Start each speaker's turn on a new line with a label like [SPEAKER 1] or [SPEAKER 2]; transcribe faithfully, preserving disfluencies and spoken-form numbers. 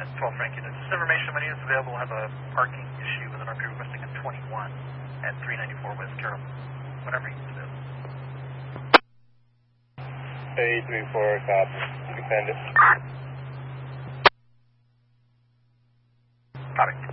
[SPEAKER 1] at twelve Frankie. This information when units available have a parking issue with an R P requesting a twenty-one at three ninety-four West Carroll. Whenever units available.
[SPEAKER 2] A three four, copy. You can send it.
[SPEAKER 1] Copy.